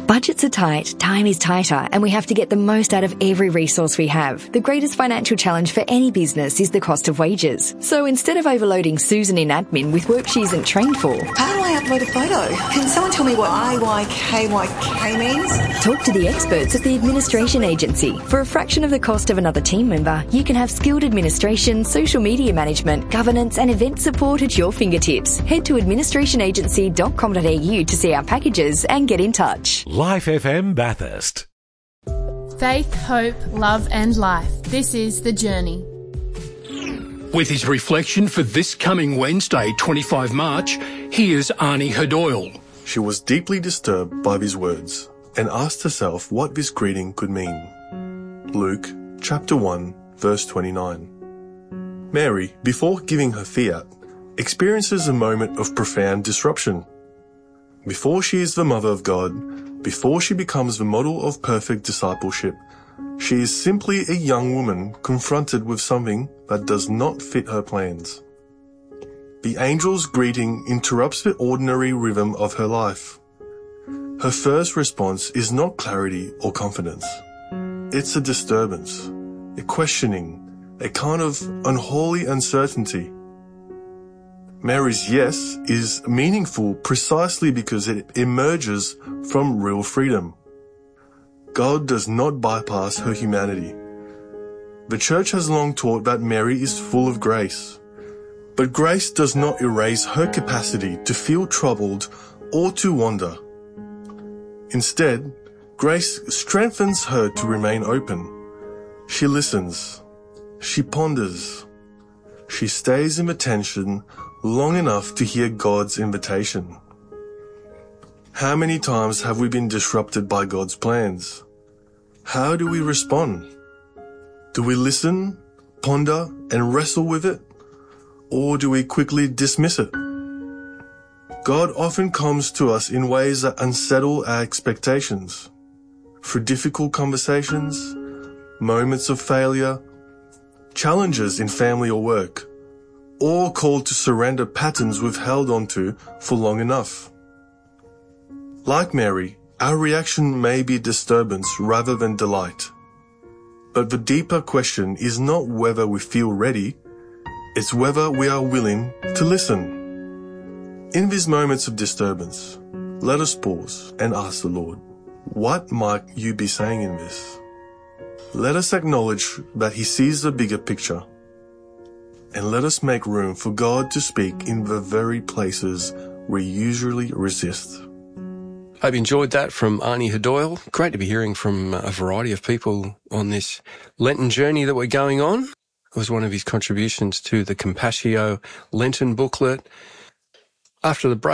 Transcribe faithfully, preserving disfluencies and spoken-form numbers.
Budgets are tight, time is tighter, and we have to get the most out of every resource we have. The greatest financial challenge for any business is the cost of wages. So instead of overloading Susan in admin with work she isn't trained for, how do I upload a photo? Can someone tell me what I Y K Y K means? Talk to the experts at the Administration Agency. For a fraction of the cost of another team member, you can have skilled administration, social media management, governance, and event support at your fingertips. Head to administration agency dot com dot a u to see our packages and get in touch. Life F M Bathurst. Faith, hope, love and life. This is The Journey. With his reflection for this coming Wednesday, twenty-fifth of March, here's Arnie Hadoyle. She was deeply disturbed by these words and asked herself what this greeting could mean. Luke chapter one, verse twenty-nine. Mary, before giving her fiat, experiences a moment of profound disruption. Before she is the mother of God, before she becomes the model of perfect discipleship, she is simply a young woman confronted with something that does not fit her plans. The angel's greeting interrupts the ordinary rhythm of her life. Her first response is not clarity or confidence. It's a disturbance, a questioning, a kind of unholy uncertainty. Mary's yes is meaningful precisely because it emerges from real freedom. God does not bypass her humanity. The church has long taught that Mary is full of grace, but grace does not erase her capacity to feel troubled or to wander. Instead, grace strengthens her to remain open. She listens. She ponders. She stays in the tension long enough to hear God's invitation. How many times have we been disrupted by God's plans? How do we respond? Do we listen, ponder, and wrestle with it? Or do we quickly dismiss it? God often comes to us in ways that unsettle our expectations. Through difficult conversations, moments of failure, challenges in family or work, or called to surrender patterns we've held onto for long enough. Like Mary, our reaction may be disturbance rather than delight. But the deeper question is not whether we feel ready, it's whether we are willing to listen. In these moments of disturbance, let us pause and ask the Lord, what might you be saying in this? Let us acknowledge that He sees the bigger picture. And let us make room for God to speak in the very places we usually resist. Hope you enjoyed that from Arnie Hadoyle. Great to be hearing from a variety of people on this Lenten journey that we're going on. It was one of his contributions to the Compassion Lenten booklet. After the break,